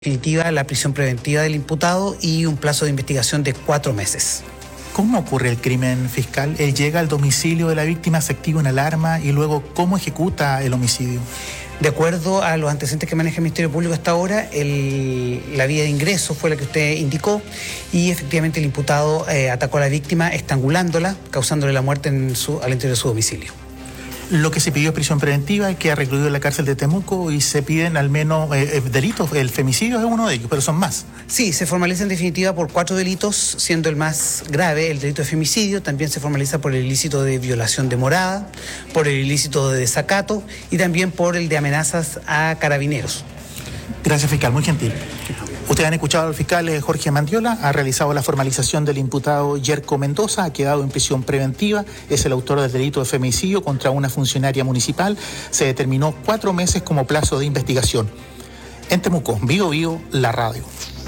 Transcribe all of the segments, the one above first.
Definitiva la prisión preventiva del imputado y un plazo de investigación de 4 meses. ¿Cómo ocurre el crimen, fiscal? Él llega al domicilio de la víctima, se activa una alarma y luego, ¿cómo ejecuta el homicidio? De acuerdo a los antecedentes que maneja el Ministerio Público hasta ahora, la vía de ingreso fue la que usted indicó y efectivamente el imputado atacó a la víctima estrangulándola, causándole la muerte al interior de su domicilio. Lo que se pidió es prisión preventiva, que ha recluido en la cárcel de Temuco y se piden al menos delitos. El femicidio es uno de ellos, pero son más. Sí, se formaliza en definitiva por 4 delitos, siendo el más grave el delito de femicidio. También se formaliza por el ilícito de violación de morada, por el ilícito de desacato y también por el de amenazas a carabineros. Gracias, fiscal, muy gentil. Ustedes han escuchado al fiscal Jorge Mandiola, ha realizado la formalización del imputado Yerko Mendoza, ha quedado en prisión preventiva, es el autor del delito de femicidio contra una funcionaria municipal, se determinó 4 meses como plazo de investigación. En Temuco, Bío Bío, la radio.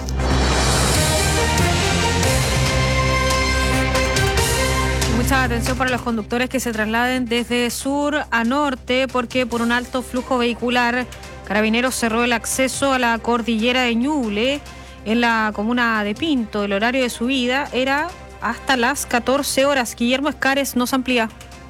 Mucha atención para los conductores que se trasladen desde sur a norte, porque por un alto flujo vehicular, Carabineros cerró el acceso a la cordillera de Ñuble en la comuna de Pinto. El horario de subida era hasta las 14 horas. Guillermo Escares nos amplía.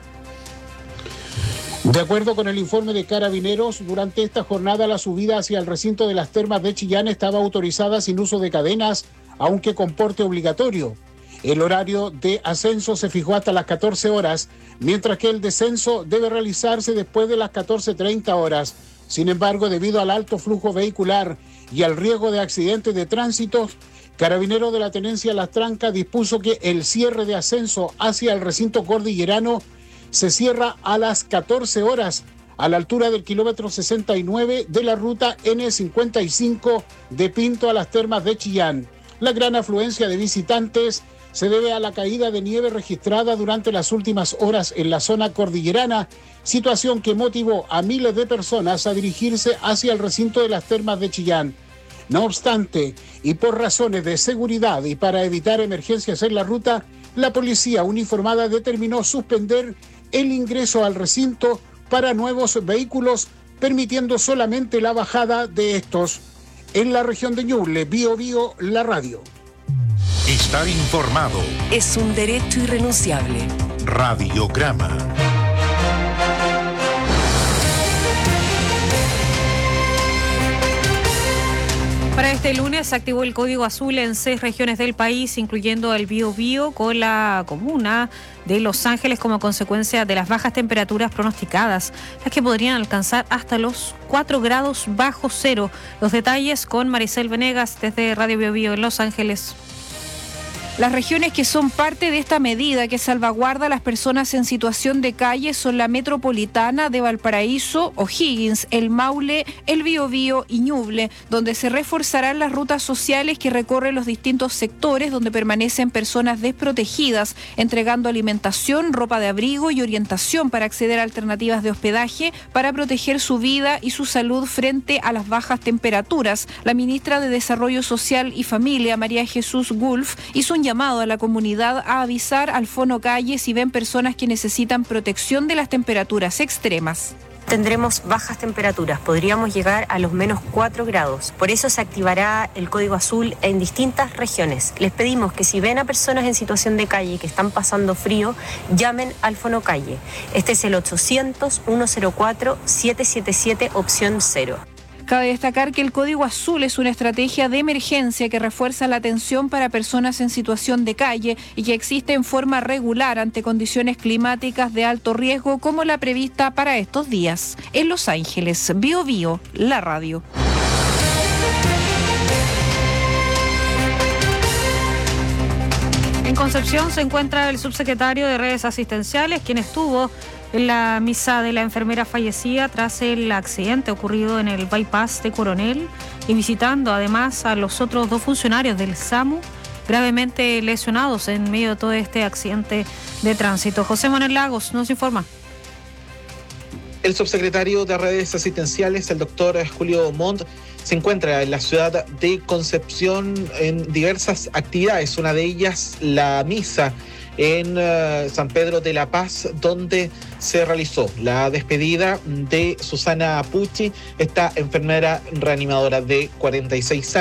De acuerdo con el informe de Carabineros, durante esta jornada la subida hacia el recinto de las termas de Chillán estaba autorizada sin uso de cadenas, aunque con porte obligatorio. El horario de ascenso se fijó hasta las 14 horas, mientras que el descenso debe realizarse después de las 14:30 horas. Sin embargo, debido al alto flujo vehicular y al riesgo de accidentes de tránsito, Carabineros de la Tenencia Las Trancas dispuso que el cierre de ascenso hacia el recinto cordillerano se cierra a las 14 horas a la altura del kilómetro 69 de la ruta N55 de Pinto a las termas de Chillán. La gran afluencia de visitantes se debe a la caída de nieve registrada durante las últimas horas en la zona cordillerana, situación que motivó a miles de personas a dirigirse hacia el recinto de las termas de Chillán. No obstante, y por razones de seguridad y para evitar emergencias en la ruta, la policía uniformada determinó suspender el ingreso al recinto para nuevos vehículos, permitiendo solamente la bajada de estos. En la región de Ñuble, Bío Bío, la radio. Estar informado es un derecho irrenunciable. Radiograma. Para este lunes se activó el código azul en 6 regiones del país, incluyendo el Bío Bío, con la comuna de Los Ángeles como consecuencia de las bajas temperaturas pronosticadas, las que podrían alcanzar hasta los 4 grados bajo cero. Los detalles con Maricel Venegas desde Radio Bío Bío en Los Ángeles. Las regiones que son parte de esta medida que salvaguarda a las personas en situación de calle son la metropolitana de Valparaíso, O'Higgins, el Maule, el Biobío y Ñuble, donde se reforzarán las rutas sociales que recorren los distintos sectores donde permanecen personas desprotegidas, entregando alimentación, ropa de abrigo y orientación para acceder a alternativas de hospedaje para proteger su vida y su salud frente a las bajas temperaturas. La ministra de Desarrollo Social y Familia, María Jesús Gulf, hizo un llamado a la comunidad a avisar al Fono Calle si ven personas que necesitan protección de las temperaturas extremas. Tendremos bajas temperaturas, podríamos llegar a los menos 4 grados. Por eso se activará el código azul en distintas regiones. Les pedimos que si ven a personas en situación de calle que están pasando frío, llamen al Fono Calle. Este es el 800-104-777, opción 0. Cabe destacar que el Código Azul es una estrategia de emergencia que refuerza la atención para personas en situación de calle y que existe en forma regular ante condiciones climáticas de alto riesgo como la prevista para estos días. En Los Ángeles, Bío Bío, la radio. En Concepción se encuentra el subsecretario de Redes Asistenciales, quien estuvo en la misa de la enfermera fallecida tras el accidente ocurrido en el bypass de Coronel y visitando además a los otros 2 funcionarios del SAMU gravemente lesionados en medio de todo este accidente de tránsito. José Manuel Lagos nos informa. El subsecretario de Redes Asistenciales, el doctor Julio Montt, se encuentra en la ciudad de Concepción en diversas actividades, una de ellas la misa en San Pedro de la Paz, donde se realizó la despedida de Susana Pucci, esta enfermera reanimadora de 46 años.